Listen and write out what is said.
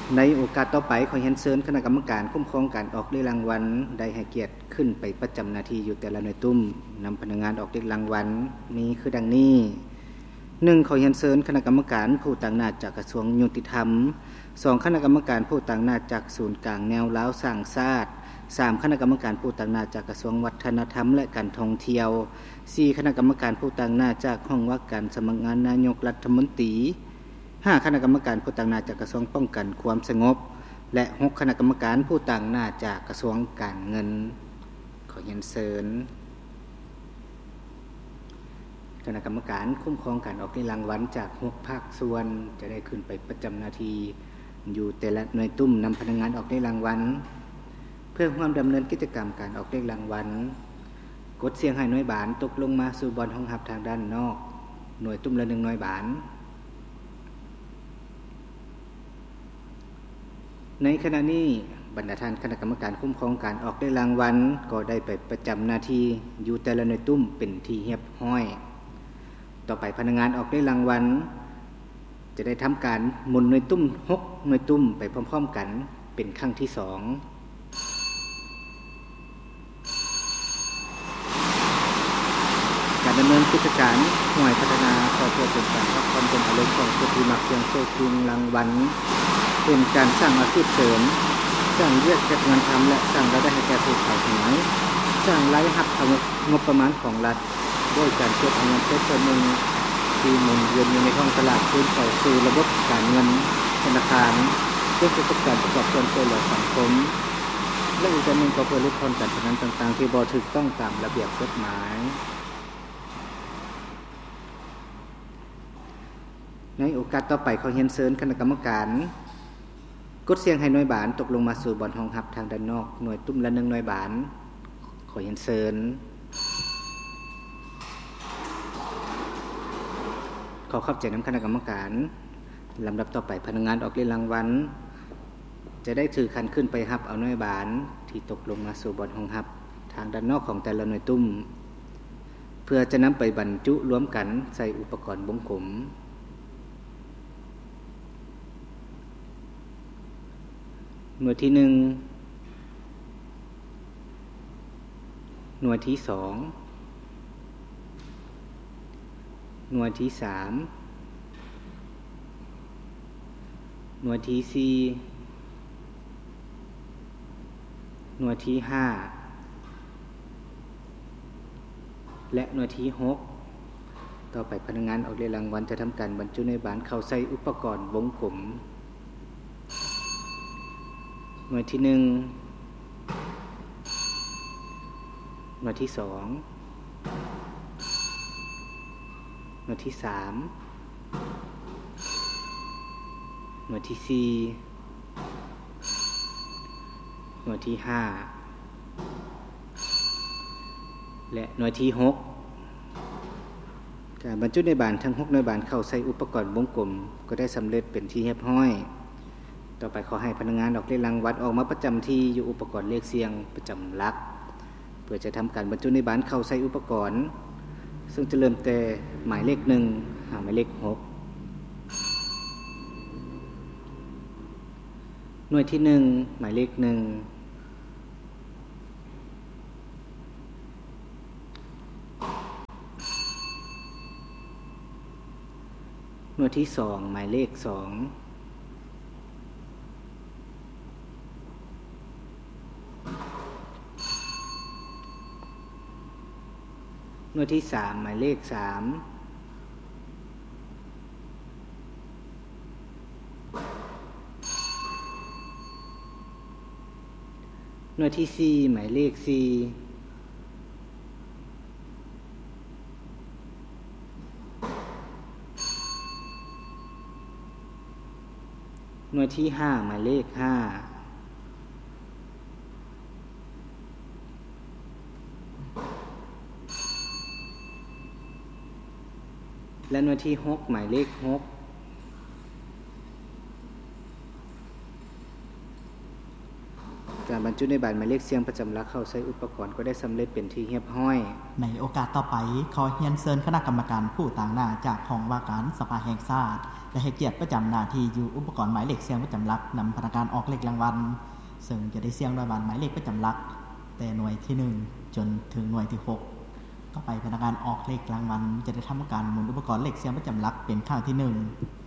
ในโอกาสต่อไปขอเรียนเชิญคณะกรรมการคุ้มครองการออกเลขรางวัลได้ให้เกียรติขึ้นไปประจำหน้าที่อยู่แต่ละหน่วยตุ้มนำพนักงานออกเลขรางวัลมีคือดังนี้ 1. ขอเรียนเชิญคณะกรรมการผู้ต่างหน้าจากกระทรวงยุติธรรม 2. คณะกรรมการผู้ต่างหน้าจากศูนย์กลางแนวล้าวสร้างชาติ 3. คณะกรรมการผู้ต่างหน้าจากกระทรวงวัฒนธรรมและการท่องเที่ยว 4. คณะกรรมการผู้ต่างหน้าจากห้องว่าการสำนักงานนายกรัฐมนตรี 5. คณะกรรมการผู้ต่างหน้าจากกระทรวงป้องกันความสงบและ 6. คณะกรรมการผู้ต่างหน้าจากกระทรวงการเงินขอเรียนเชิญคณะกรรมการคุ้มครองการออกรางวัลจาก6ภาคส่วนจะได้ขึ้นไปประจำหน้าที่อยู่แต่ละหน่วยตุ้มนำพนักงานออกรางวัลเพื่อร่วมดำเนินกิจกรรมการออกรางวัลกดเสียงให้หน่วยบานตกลงมาสู่บอลห้องหับทางด้านนอกหน่วยตุ้มละ1หน่วยบานในขณะนี้บรรดาท่านคณะกรรมการคุ้มครองการออกรางวัลก็ได้ไปประจำหน้าที่อยู่แต่ละหน่วยตุ้มเป็นที่เรียบร้อยต่อไปพนักงานออกรางวัลจะได้ทำการหมุนหน่วยตุ้ม6หน่วยตุ้มไปพร้อมๆกันเป็นครั้งที่2การดำเนินกิจการหน่วยพัฒนาครอบครัวเป็นการพักผ่อนเป็นอารมณ์ของผู้ที่มักเสี่ยงโชคชิงรางวัลเป็นการสร้างอาชีพเสริมสร้างเรียกเก็บเงินทำและสร้างรายได้ให้แก่ผู้ขายหวยสร้างรายรับงบประมาณของรัฐด้วยการเก็บเงินส่วนหนึ่งที่หมุนเวียนอยู่ในท้องตลาดคืนเข้าสู่ระบบการเงินธนาคารเพื่อประกอบการประกอบส่วนช่วยเหลือสังคมและอีกด้านหนึ่งก็เพื่อลดความการพนันต่างๆที่บ่ถูกต้องตามระเบียบกฎหมายในโอกาสต่อไปขอเรียนเชิญคณะกรรมการกดเสียงให้หน่วยบานตกลงมาสู่บอลห้องหับทางด้านนอกหน่วยตุ้มละ1หน่วยบานขอเรียนเชิญขอขอบใจน้ำคณะกรรมการลำดับต่อไปพนักงานออกรางวัลจะได้ถือคันขึ้นไปหับเอาหน่วยบานที่ตกลงมาสู่บอลห้องหับทางด้านนอกของแต่ละหน่วยตุ้มเพื่อจะนำไปบรรจุรวมกันใส่อุปกรณ์วงกลมหน่วยที่1หน่วยที่2หน่วยที่3หน่วยที่4หน่วยที่5และหน่วยที่6ต่อไปพนักงานออกรางวัลจะทำการบรรจุในบานเข้าใส่อุปกรณ์วงกลมหน่วยที่1หน่วยที่2หน่วยที่3หน่วยที่4หน่วยที่5และหน่วยที่6การบรรจุในบานทั้ง6หน่วยบานเข้าใส่อุปกรณ์วงกลมก็ได้สำเร็จเป็นที่เรียบร้อยต่อไปขอให้พนักงานออกรางวัลออกมาประจำที่อยู่อุปกรณ์เลขเสียงประจำหลักเพื่อจะทำการบรรจุในบานเข้าใส่อุปกรณ์ซึ่งจะเริ่มแต่หมายเลข1หาหมายเลข6หน่วยที่1หมายเลข1หน่วยที่2หมายเลข2หน่วยที่3หมายเลข3หน่วยที่4หมายเลข4หน่วยที่5หมายเลข5และหน่วยที่6หมายเลข6 การบรรจุในบัตรหมายเลขเสียงประจำหลักเข้าใช้อุปกรณ์ก็ได้สำเร็จเป็นที่เรียบร้อยในโอกาสต่อไปขอเรียนเชิญคณะกรรมการผู้ต่างหน้าจากห้องว่าการสภาแห่งชาติและให้เกียรติประจำหน้าที่อยู่อุปกรณ์หมายเลขเสียงประจำหลักนำพนักงานออกเลขรางวัลซึ่งจะได้เสียงโดยบัตรหมายเลขประจำหลักแต่หน่วยที่1จนถึงหน่วยที่6ต่อไปพนักงานออกเลขรางวัลจะได้ทำการหมุนอุปกรณ์เลขเสียงประจำหลักเป็นครั้งที่1